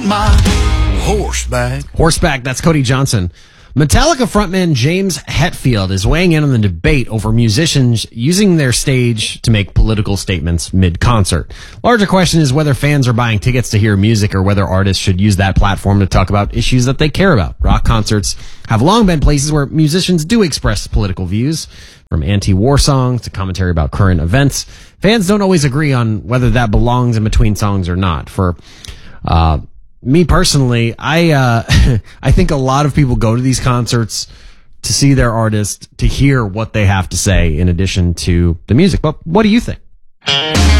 want my horseback. Horseback, that's Cody Johnson. Metallica frontman James Hetfield is weighing in on the debate over musicians using their stage to make political statements mid-concert. Larger question is whether fans are buying tickets to hear music or whether artists should use that platform to talk about issues that they care about. Rock concerts have long been places where musicians do express political views, from anti-war songs to commentary about current events. Fans don't always agree on whether that belongs in between songs or not. For me personally, I think a lot of people go to these concerts to see their artist, to hear what they have to say in addition to the music. But what do you think?